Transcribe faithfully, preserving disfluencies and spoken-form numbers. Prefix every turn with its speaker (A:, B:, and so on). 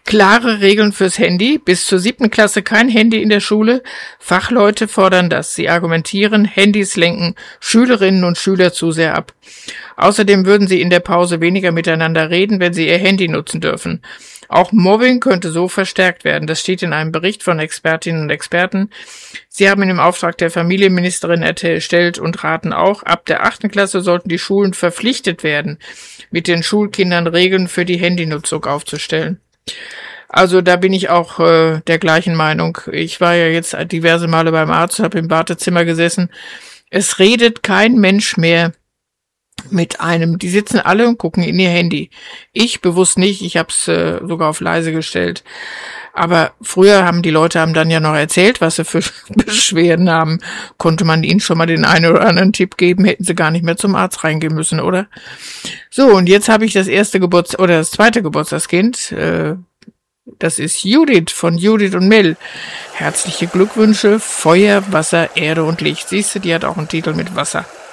A: Klare Regeln fürs Handy. Bis zur siebten Klasse kein Handy in der Schule. Fachleute fordern das. Sie argumentieren, Handys lenken Schülerinnen und Schüler zu sehr ab. Außerdem würden sie in der Pause weniger miteinander reden, wenn sie ihr Handy nutzen dürfen. Auch Mobbing könnte so verstärkt werden. Das steht in einem Bericht von Expertinnen und Experten. Sie haben ihn im Auftrag der Familienministerin erstellt und raten auch, ab der achten Klasse sollten die Schulen verpflichtet werden, mit den Schulkindern Regeln für die Handynutzung aufzustellen. Also da bin ich auch äh, der gleichen Meinung. Ich war ja jetzt diverse Male beim Arzt, habe im Wartezimmer gesessen. Es redet kein Mensch mehr mit einem. Die sitzen alle und gucken in ihr Handy. Ich bewusst nicht, ich habe es äh, sogar auf leise gestellt. Aber früher haben die Leute haben dann ja noch erzählt, was sie für Beschwerden haben. Konnte man ihnen schon mal den einen oder anderen Tipp geben, hätten sie gar nicht mehr zum Arzt reingehen müssen, oder? So, und jetzt habe ich das erste Geburts- oder das zweite Geburtstagskind. Äh, das ist Judith von Judith und Mel. Herzliche Glückwünsche, Feuer, Wasser, Erde und Licht. Siehst du, die hat auch einen Titel mit Wasser.